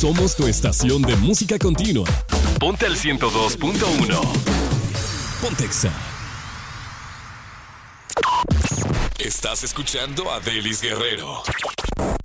Somos tu estación de música continua. Ponte al 102.1. Pontexa. Estás escuchando a Delis Guerrero.